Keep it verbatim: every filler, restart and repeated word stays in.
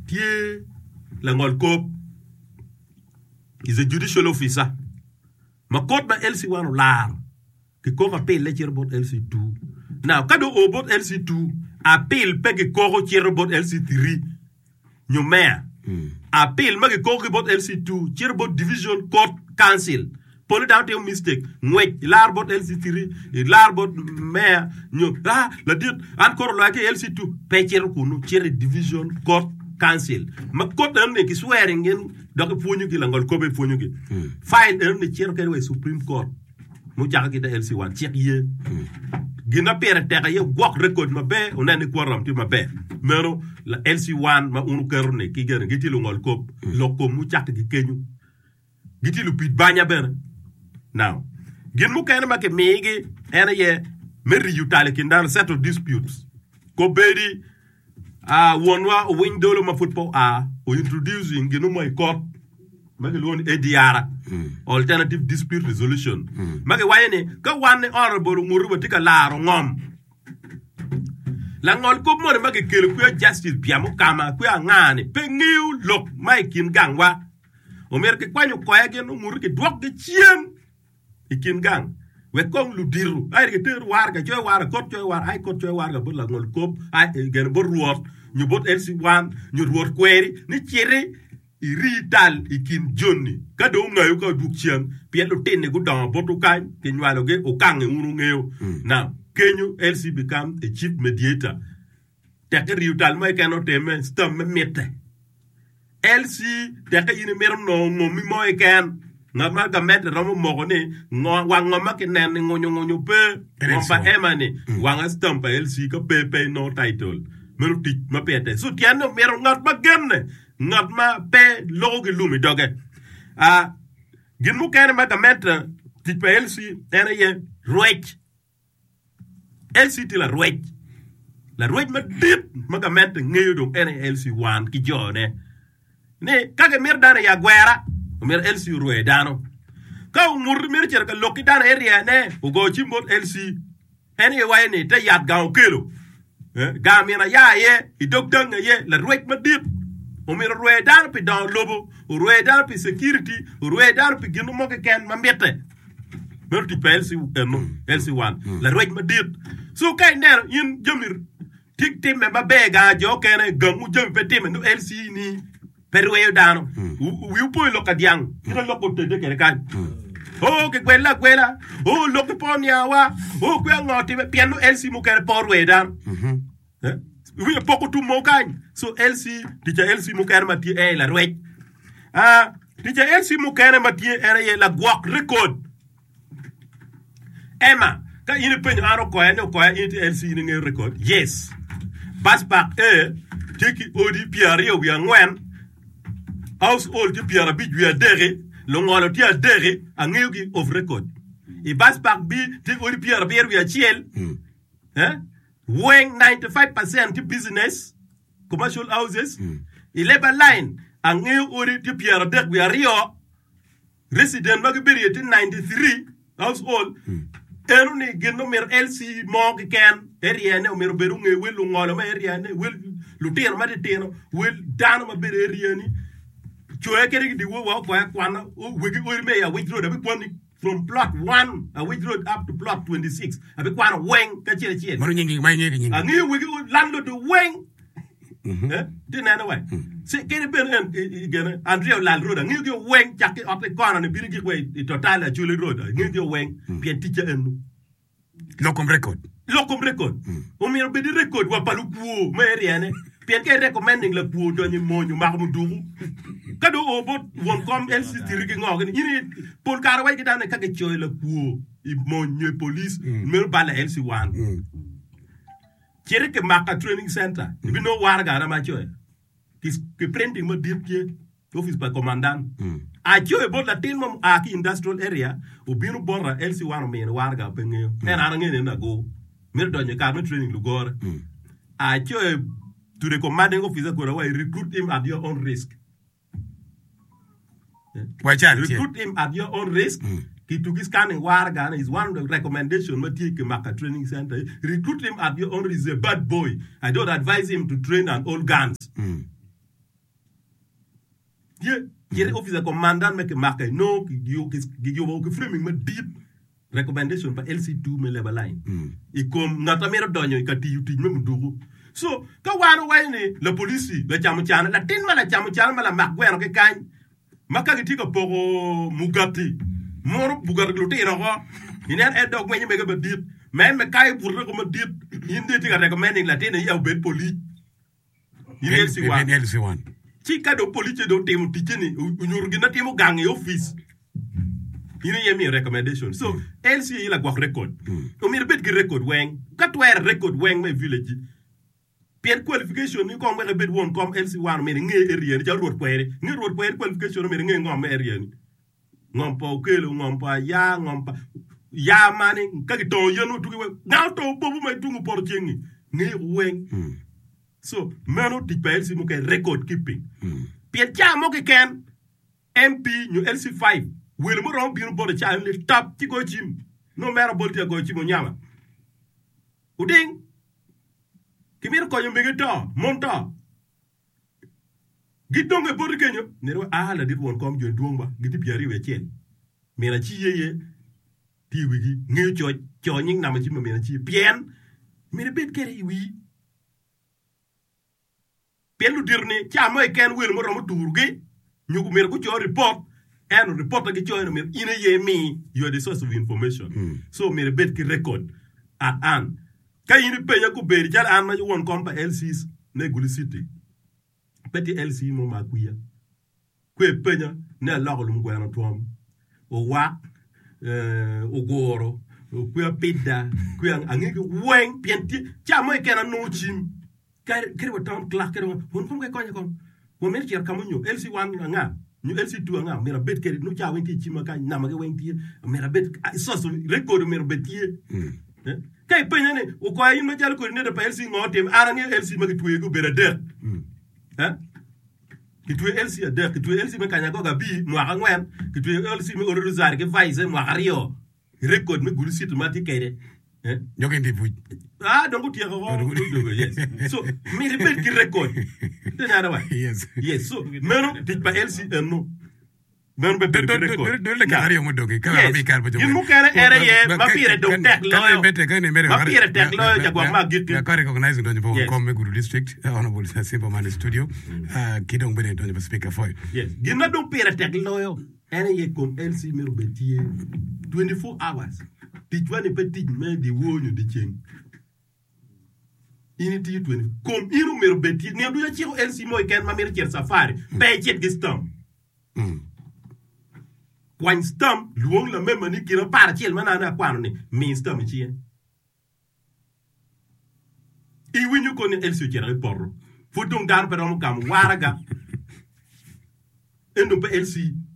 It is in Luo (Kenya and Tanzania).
tie Langol Cope is a judicial officer. Ma court ba L C one lar. Ki ko appel le cherbot L C two. Now, kado obot L C two appel pege ko cherbot L C three. Nyomea. Appel mage ko bot L C two cherbot division court council. Polo down to mistake. Ngwek lar bot L C three, lar bot mayor nyo. Ah, la dit encore lo ke L C two pe cher kunu cher division court council. Ma court am ne ki swearing ngeen dok fonyu ki langol ko be fonyu ki. File am ne cher ke we supreme court. Mu jaga ki da L C one check ye. Gina pere tere ye gok record ma be onane quorum ti ma be. Mero la L C one ma unu kerne ki gere giti lu ngol ko lokko mu chak ki kenyu. Giti lu pit banya ber. Now, gin mu kene make megi ene ye meri yutale kindan settle disputes. Ko bedi a uh, wonwa window lo ma football a uh, o introducing ginu mo court make lon A D R mm. Alternative Dispute Resolution. Mm. Make wayene ka wan honorable nguru batika laro ngom. La ngol ko mo make kele ku justice biamu kama ku ngane pe ngiu lok mai kin gangwa. O mer ke kwanyu ko ya genu nguru ke dwok ge chien ikin gang we kong lu diru ay ke ter war ga joy war ko joy war ay ko joy war ga bula ngol kop ay gen bor ruot ñu bot L C one ñu ruot query ni chiri irital ikin jonni ka do ngayu ka duk chiang pielo tenne gu dan botu kan ke nwalo ge o kang nguru ngeo now kenyu L C become a chief mediator te ke riutal mai kano teme stam mette L C te ke ine merom no mo mi moy kan ngama ga met romo mogone ngo wangoma ke nen ngonyo ngonyo pe ngomba emane wanga stamp L C ka pepe no title mero tik ma pete so tiano mero ngat ma genne ngat ma pe logo lumi doge a gin mu kene ma ga met tik pe L C ene ye roich L C ti la roich la roich ma dip ma ga met ngeyo do ene L C one ki jone ne kage mer dana ya gwera mer L C ruwe dano ka umur mer cer ka lokki dana area ne ugo chimbot L C ene waye ne te yat ga okelo eh ga mena ya ye i dokdang ye la ruwe ma dip o mer ruwe dano pi dan lobo ruwe dano pi security ruwe dano pi ginu mo ke ken ma mbete mer ti L C no L C one la ruwe ma dip so kay ner yin jomir tik tim me ba bega jo kene gamu jom pe tim no L C ni perwe dano wi po lo kadiang ino lo ko tede kere kan o ke quella quella o lo ke ponia wa o ke ngoti piano L C mo kere porwe dan eh wi poco tu mo kan so L C dija L C mo kere mati e la rwet ah dija L C mo kere mati e la guak record Emma ka ine penyo aro ko ene ko ine L C ni record yes pass back e tiki odi piario wi ngwen household ti piara bi ju adere lo ngolo ti adere angeugi of record e bas pak bi ti ori piara bi wi achiel eh when ninety-five percent ti business commercial houses e labor line angeu ori ti piara de wi ario resident mag bi ti ninety-three household enu ni geno mer L C mo ki ken area ne mer beru nge wel ngolo ma area ne wel lu tier ma de tier wel dan ma be area ni choe kere di wo wa kwa kwana wigi ori me ya which road abi kwani from plot one a which road up to plot twenty-six abi kwana weng ka chire chire maru nyingi mai nyingi nyingi ani wigi landlord to weng eh dina na wa se kere ben en gene andrea land road ani gi weng chake up the corner ne birigi way total a chule road ani gi weng pien teacher en locum record locum record o mi be di record wa palu puo me riane pien ke recommending la puo do ni mo ñu ma mu duru kado o bot won kom L C tirigi ngog ni ni pol kar way gidane kage choy la puo i mo ñu police me bala L C one kere ke maka training center bi no war ga na ma choy kis ke printing mo dir ke office pa commandant a choy bot la tin mo a ki industrial area o binu borra L C one me war ga pe nge na na ngene na go me do ñu ka no training lu gor a choy to the commanding officer go away recruit him at your own risk. Why child recruit him at your own risk. He took his scanning wargan is one of the recommendation Matike Maka training center. Recruit him at your own risk. He's a bad boy. I don't advise him to train on old guns. Mm. ye ye officer commandant me ke makay no ki yo ki yo ko framing me deep recommendation pa L C two me level line e kom ngata mero donyo ka ti yuti me mdugo so ka wano wayne la police la chamu chana la tin mala chamu chana mala makwen ke kan makagi tika pogo mugati moro bugar glo te ro inen e dog me me ga dit men me kay pour ko me dit inde tika recommending la tin ya bet police L C one L C one ci kado police do temu tijeni unyur gina temu gang office ine yemi recommendation so mm. L C ila gwa record mm. o mi bet gi record weng katwer record weng me village Pierre qualification ni ko me bet won comme L C one me nge area ni ja road kwere ni road kwere qualification me nge ngom area ni ngom pa okelo ngom pa ya ngom pa ya mani kagi to yenu tugi we ngaw to bobu may tungu por jengi nge weng mm. So, meno ti pa L C mo kay record keeping. Mm. Pierre cha mo ke ken M P ñu L C five. Wel mo rom biir bo de cha le tap ci go chim. No mera bolti go chim nyama. Uding. Kimir ko ñu mbege to, monta. Gidonge bo de kenyo, ne ro a la dit won kom jo duongba, gidi piari we chen. Mera ci yeye ti wigi nge cho cho nying na ma ci mera ci pien. Mera bet kere wi. Pelu dirni cha moy ken wel mo rom turgi nyugo mer ko cho report and report ga cho mer ina ye me you are the source of information mm. So mer bet ki record at an kay ni penya ko beri jal an ma won kom pa L Cs ne guli city petit L C mo ma kuya kwe penya ne lagol mu gwana tom o wa euh o goro o kuya pida kuya angi wen pienti cha moy ken no chim kare kare wa tam clark kare won kom kay konya kom wo mer kier kamunyo L C one nga ñu L C two nga mera bet kare no cha wenti chima ka na ma ga wenti mera bet so so record mera betie kay penya ne o ko ayi ma jall ko ne de pa L C ngotem ara ne L C ma ki tuye go bere der hein ki tuye L C der ki tuye L C ma kanya go ga bi mo ga ngwen ki tuye L C me o rozar ke vaise mo ga rio record me gulu site ma ti kere hein ñogen di buj ah donc tu es yes so me repel ki record tena wa yes yes so meno dit pa L C no meno be be record do le kari mo dogi kala bi kar ba jogi mu kare ere ye ma pire do tek lo ma pire tek lo ja gwa ma git ya kare recognize do bo kom me guru district honorable Simple Man studio uh kidong bene do ba speaker for yes gina do pire tek lo yo ere ye kom L C mero betie twenty-four hours tijwani petit me di wonyo di cheng ini ti twenty kom iru mero beti ne du ya chiro L C mo ken ma mer cher safari pe chet gistam mm kwan stam luong la mema ni kira para chel mana na kwano ni min stam chi i winyu ko ne L C chera porro fu dong dar pero mo kam waraga endo pe L C